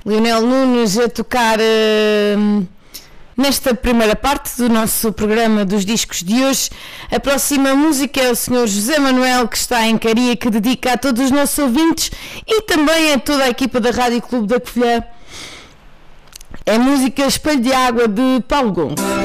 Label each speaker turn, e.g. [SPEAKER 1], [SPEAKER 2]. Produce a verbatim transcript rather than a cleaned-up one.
[SPEAKER 1] Lionel Nunes a tocar uh, nesta primeira parte do nosso programa dos discos de hoje. A próxima música é o senhor José Manuel, que está em Caria, que dedica a todos os nossos ouvintes e também a toda a equipa da Rádio Clube da Covilhã. É a música Espelho de Água, de Paulo Gonçalves.